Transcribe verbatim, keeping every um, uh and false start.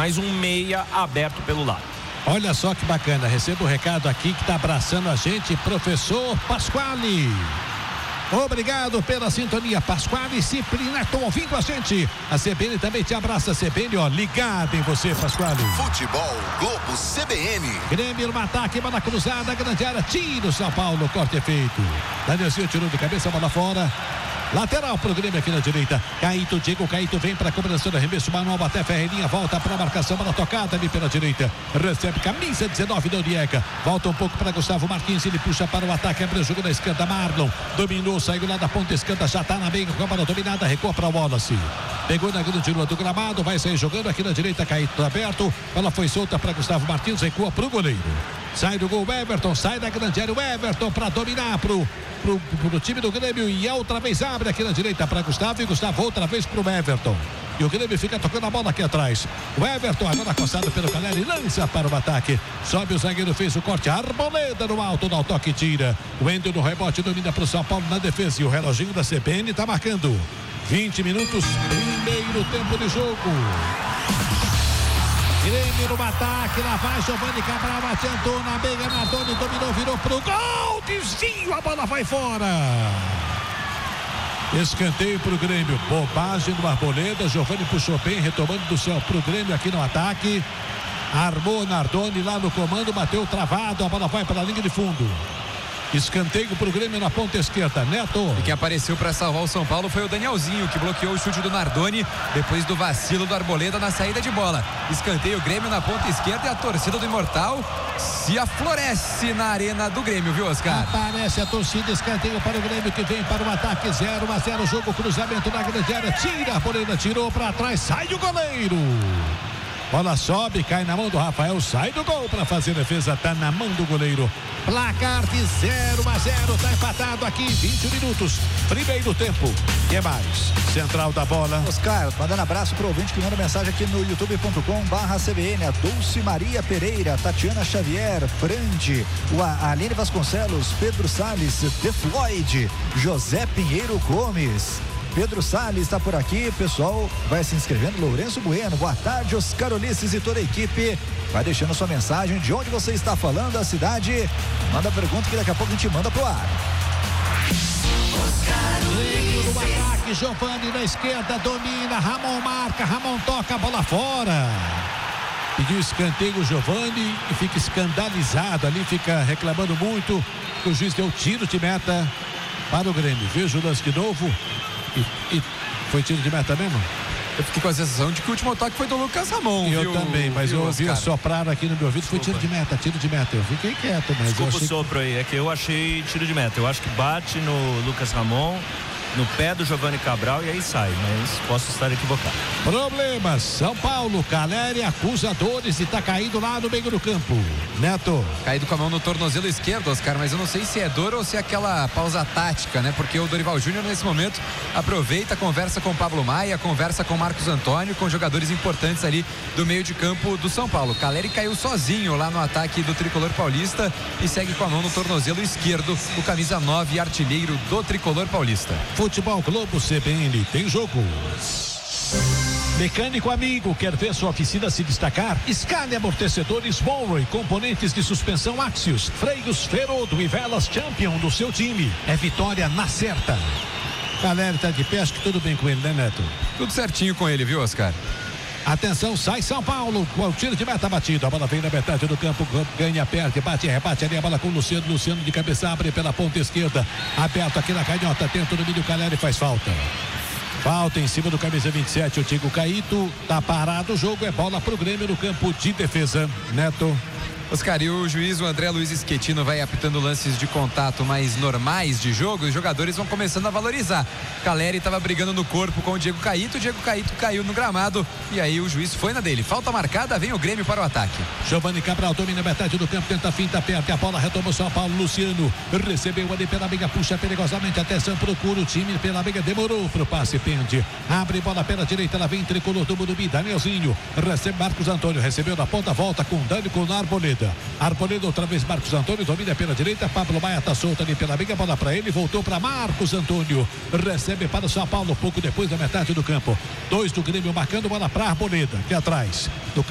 mais um meia aberto pelo lado. Olha só que bacana, recebo um recado aqui que está abraçando a gente, professor Pasquale. Obrigado pela sintonia, Pasquale Ciprina, estão ouvindo a gente. A C B N também te abraça, C B N, ó, ligado em você, Pasquale. Futebol Globo C B N. Grêmio no ataque, bola cruzada, grande área, tiro São Paulo, corte é feito. Danielzinho tirou de cabeça, bola fora. Lateral pro Grêmio aqui na direita. Caíto, Diego Caíto vem para a cobrança do arremesso. Manuel até Ferreirinha, volta para a marcação, bola tocada ali pela direita. Recebe camisa dezenove do Odiega. Volta um pouco para Gustavo Martins, ele puxa para o ataque, abre o jogo na esquerda. Marlon dominou, saiu lá da ponta esquerda, já está na meia com a bola dominada, recua para o Wallace. Pegou na grande lua do gramado, vai sair jogando aqui na direita. Caíto aberto, ela foi solta para Gustavo Martins, recua para o goleiro. Sai do gol o Everton, sai da grande área o Everton para dominar pro, pro, pro time do Grêmio e outra vez abre aqui na direita para Gustavo e Gustavo outra vez pro Everton. E o Grêmio fica tocando a bola aqui atrás. O Everton agora coçado pelo Caleri, lança para o ataque. Sobe o zagueiro, fez o corte. Arboleda no alto, dá o toque, tira. O Wendel no rebote, domina para o São Paulo na defesa. E o reloginho da C B N está marcando vinte minutos, primeiro tempo de jogo. Grêmio no ataque, lá vai Giovanni Cabral, adiantou na beira, Nardoni dominou, virou pro gol, desvio, a bola vai fora. Escanteio pro Grêmio, bobagem do Arboleda, Giovanni puxou bem, retomando do céu pro Grêmio aqui no ataque. Armou Nardoni lá no comando, bateu travado, a bola vai para a linha de fundo. Escanteio pro Grêmio na ponta esquerda, Neto. E quem apareceu para salvar o São Paulo foi o Danielzinho, que bloqueou o chute do Nardoni depois do vacilo do Arboleda na saída de bola. Escanteio Grêmio na ponta esquerda e a torcida do Imortal se aflorece na arena do Grêmio, viu, Oscar? Aparece a torcida, escanteio para o Grêmio que vem para o ataque, zero a zero, jogo, cruzamento na grande área, tira a Arboleda, tirou para trás, sai o goleiro. Bola sobe, cai na mão do Rafael, sai do gol para fazer a defesa, tá na mão do goleiro. Placar de zero a zero, tá empatado aqui, vinte minutos, primeiro tempo. Que mais? Central da bola. Oscar, mandando abraço pro ouvinte que manda mensagem aqui no youtube ponto com barra C B N, a Dulce Maria Pereira, Tatiana Xavier, Frande, o Aline Vasconcelos, Pedro Salles, De Floyd, José Pinheiro Gomes. Pedro Salles está por aqui, pessoal vai se inscrevendo, Lourenço Bueno, boa tarde, Oscar Ulisses e toda a equipe, vai deixando sua mensagem, de onde você está falando, a cidade, manda a pergunta que daqui a pouco a gente manda pro ar. Grêmio no ataque, Giovanni na esquerda, domina, Ramon marca, Ramon toca, a bola fora. Pediu escanteio o Giovanni e fica escandalizado ali, fica reclamando muito, que o juiz deu tiro de meta para o Grêmio. Veja o lance de novo. E, e foi tiro de meta mesmo? Eu fiquei com a sensação de que o último toque foi do Lucas Ramon. Eu viu, também, mas viu, eu ouvi soprar aqui no meu ouvido, foi tiro de meta, tiro de meta. Eu fiquei quieto, mas Desculpa eu achei o sopro aí, é que eu achei tiro de meta. Eu acho que bate no Lucas Ramon, no pé do Giovanni Cabral e aí sai, mas posso estar equivocado. Problemas, São Paulo, Caleri acusa dores e tá caído lá no meio do campo. Neto. Caído com a mão no tornozelo esquerdo, Oscar, mas eu não sei se é dor ou se é aquela pausa tática, né? Porque o Dorival Júnior nesse momento aproveita, conversa com o Pablo Maia, conversa com o Marcos Antônio, com jogadores importantes ali do meio de campo do São Paulo. Caleri caiu sozinho lá no ataque do Tricolor Paulista e segue com a mão no tornozelo esquerdo, o camisa nove, artilheiro do Tricolor Paulista. Futebol Globo C B N, tem jogo. Mecânico amigo, quer ver sua oficina se destacar? Escale amortecedores Monroe, componentes de suspensão Axios, freios Ferodo e velas Champion do seu time. É vitória na certa. Galera, tá de pé, acho que tudo bem com ele, né, Neto? Tudo certinho com ele, viu, Oscar? Atenção, sai São Paulo, com o tiro de meta batido, a bola vem na metade do campo, ganha, perde, bate, rebate ali a bola com o Luciano, Luciano de cabeça abre pela ponta esquerda, aberto aqui na canhota, tenta o domínio, Caleri faz falta. Falta em cima do camisa vinte e sete, o Tigo Caíto, tá parado o jogo, é bola pro Grêmio no campo de defesa. Neto. Oscar, e o juiz, o André Luiz Schettino, vai apitando lances de contato mais normais de jogo, os jogadores vão começando a valorizar. Caleri estava brigando no corpo com o Diego Caíto, o Diego Caíto caiu no gramado e aí o juiz foi na dele. Falta marcada, vem o Grêmio para o ataque. Giovanni Cabral domina a metade do campo, tenta a finta, perde a bola, retomou São Paulo, Luciano recebeu ali pela meia, puxa perigosamente, atenção, procura o time pela meia, demorou pro passe, pende, abre bola pela direita, ela vem tricolor do Morumbi, Danielzinho, recebe Marcos Antônio, recebeu na ponta, volta com Dani, com Arboleda. Arboleda outra vez, Marcos Antônio domina pela direita, Pablo Maia tá solto ali pela meia, bola para ele, voltou para Marcos Antônio, recebe para o São Paulo pouco depois da metade do campo, dois do Grêmio marcando, bola para Arboleda aqui atrás do